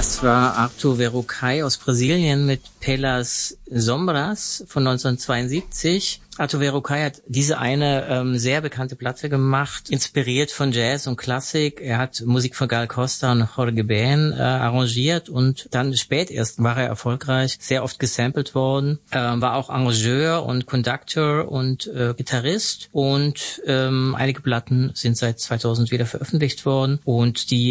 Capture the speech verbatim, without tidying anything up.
Das war Arthur Verocai aus Brasilien mit Pelas Sombras von neunzehnhundertzweiundsiebzig. Arthur Verocai hat diese eine ähm, sehr bekannte Platte gemacht, inspiriert von Jazz und Klassik. Er hat Musik von Gal Costa und Jorge Ben äh, arrangiert und dann spät erst war er erfolgreich, sehr oft gesampelt worden, äh, war auch Arrangeur und Conductor und äh, Gitarrist und ähm, einige Platten sind seit zweitausend wieder veröffentlicht worden und die